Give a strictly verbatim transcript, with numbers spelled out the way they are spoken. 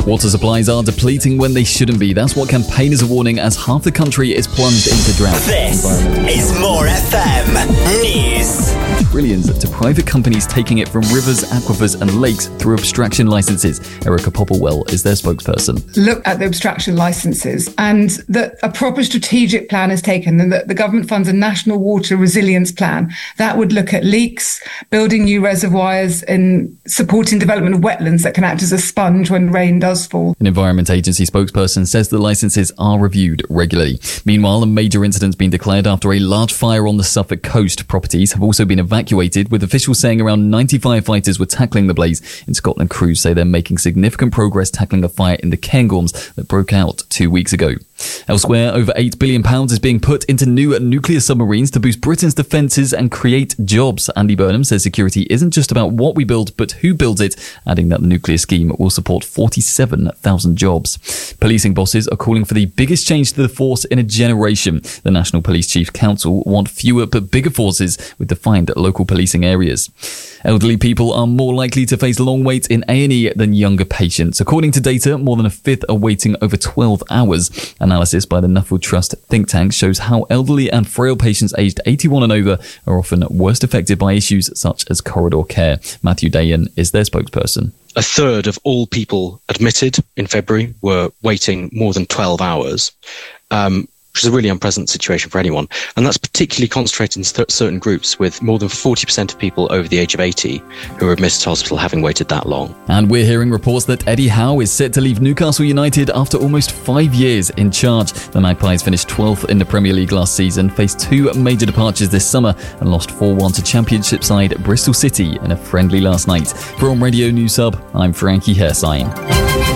Water supplies are depleting when they shouldn't be. That's what campaigners are warning as half the country is plunged into drought. This is More F M News. Trillions to private companies taking it from rivers, aquifers and lakes through abstraction licenses. Erica Popplewell is their spokesperson. Look at the abstraction licenses and that a proper strategic plan is taken and that the government funds a national water resilience plan that would look at leaks, building new reservoirs and supporting development of wetlands that can act as a sponge when rain does fall. An Environment Agency spokesperson says the licenses are reviewed regularly. Meanwhile, a major incident's been declared after a large fire on the Suffolk coast. Properties have also been evacuated, with officials saying around ninety firefighters were tackling the blaze. In Scotland, crews say they're making significant progress tackling a fire in the Cairngorms that broke out two weeks ago. Elsewhere, over eight billion pounds is being put into new nuclear submarines to boost Britain's defences and create jobs. Andy Burnham says security isn't just about what we build, but who builds it, adding that the nuclear scheme will support forty-seven thousand jobs. Policing bosses are calling for the biggest change to the force in a generation. The National Police Chiefs Council want fewer but bigger forces with defined local policing areas. Elderly people are more likely to face long waits in A and E than younger patients. According to data, more than a fifth are waiting over twelve hours. Analysis by the Nuffield Trust think tank shows how elderly and frail patients aged eighty-one and over are often worst affected by issues such as corridor care. Matthew Dayan is their spokesperson. A third of all people admitted in February were waiting more than twelve hours. Um, which is a really unpleasant situation for anyone. And that's particularly concentrated in th- certain groups, with more than forty percent of people over the age of eighty who are admitted to hospital having waited that long. And we're hearing reports that Eddie Howe is set to leave Newcastle United after almost five years in charge. The Magpies finished twelfth in the Premier League last season, faced two major departures this summer and lost four one to Championship side Bristol City in a friendly last night. From Radio News Hub, I'm Frankie Hersign.